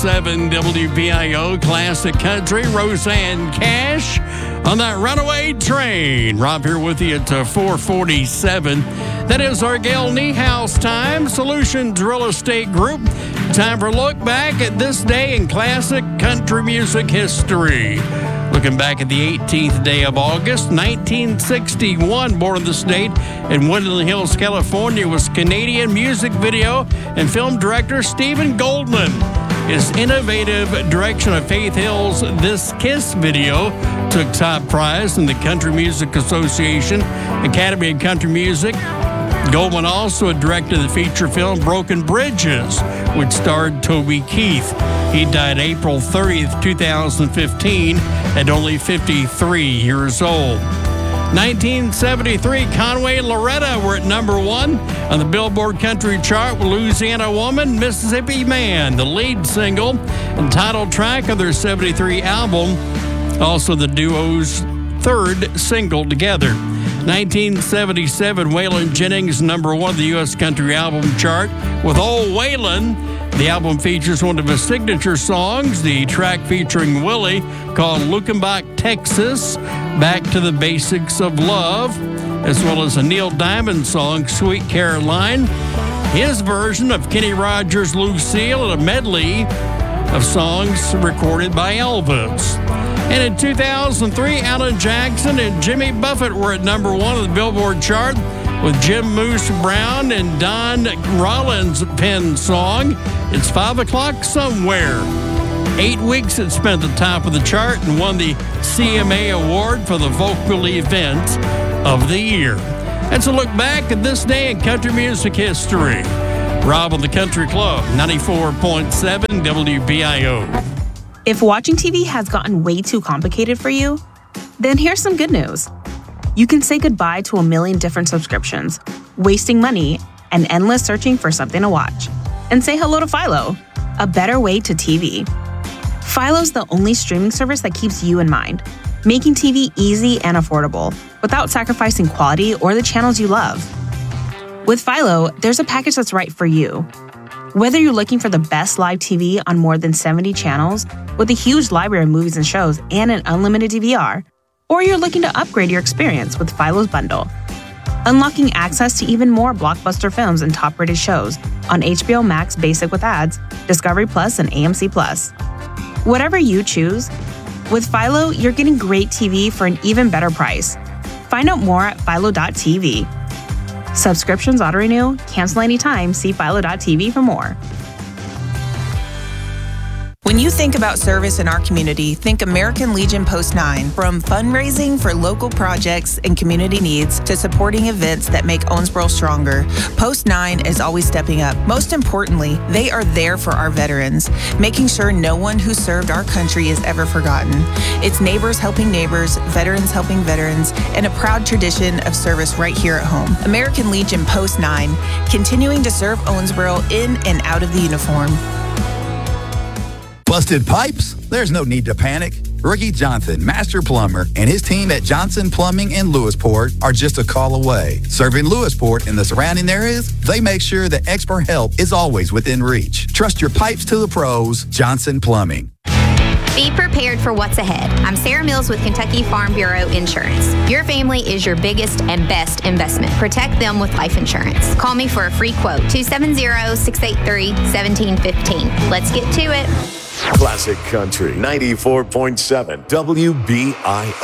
7 WBIO Classic Country, Roseanne Cash on that runaway train. Rob here with you at 4:47. That is our Gail Niehaus time. Solutions Real Estate Group. Time for a look back at this day in classic country music history. Looking back at the 18th day of August, 1961, born in the state in Woodland Hills, California, was Canadian music video and film director Stephen Goldman. His innovative direction of Faith Hill's This Kiss video took top prize in the Country Music Association Academy of Country Music. Goldman also directed the feature film Broken Bridges, which starred Toby Keith. He died April 30th, 2015, at only 53 years old. 1973, Conway and Loretta were at number 1 on the Billboard Country chart with Louisiana Woman, Mississippi Man, the lead single and title track of their 73 album, also the duo's third single together. 1977, Waylon Jennings, number 1 of the U.S. Country Album chart with Old Waylon. The album features one of his signature songs, the track featuring Willie called Luckenbach, Texas, Back to the Basics of Love, as well as a Neil Diamond song, Sweet Caroline, his version of Kenny Rogers' Lucille, and a medley of songs recorded by Elvis. And in 2003, Alan Jackson and Jimmy Buffett were at number 1 on the Billboard chart with Jim Moose Brown and Don Rollins' penned song, It's 5 O'Clock Somewhere. 8 weeks it spent at the top of the chart and won the CMA Award for the Vocal Event of the Year. That's a look back at this day in country music history. Rob on the Country Club, 94.7 WBIO. If watching TV has gotten way too complicated for you, then here's some good news. You can say goodbye to a million different subscriptions, wasting money, and endless searching for something to watch. And say hello to Philo, a better way to TV. Philo's the only streaming service that keeps you in mind, making TV easy and affordable without sacrificing quality or the channels you love. With Philo, there's a package that's right for you. Whether you're looking for the best live TV on more than 70 channels with a huge library of movies and shows and an unlimited DVR, or you're looking to upgrade your experience with Philo's bundle, unlocking access to even more blockbuster films and top-rated shows on HBO Max Basic with ads, Discovery Plus, and AMC Plus. Whatever you choose, with Philo, you're getting great TV for an even better price. Find out more at philo.tv. Subscriptions auto-renew, cancel anytime, see philo.tv for more. When you think about service in our community, think American Legion Post 9. From fundraising for local projects and community needs to supporting events that make Owensboro stronger, Post 9 is always stepping up. Most importantly, they are there for our veterans, making sure no one who served our country is ever forgotten. It's neighbors helping neighbors, veterans helping veterans, and a proud tradition of service right here at home. American Legion Post 9, continuing to serve Owensboro in and out of the uniform. Busted pipes? There's no need to panic. Ricky Johnson, master plumber, and his team at Johnson Plumbing in Lewisport are just a call away. Serving Lewisport and the surrounding areas, they make sure that expert help is always within reach. Trust your pipes to the pros, Johnson Plumbing. Be prepared for what's ahead. I'm Sarah Mills with Kentucky Farm Bureau Insurance. Your family is your biggest and best investment. Protect them with life insurance. Call me for a free quote, 270-683-1715. Let's get to it. Classic Country 94.7 WBIO.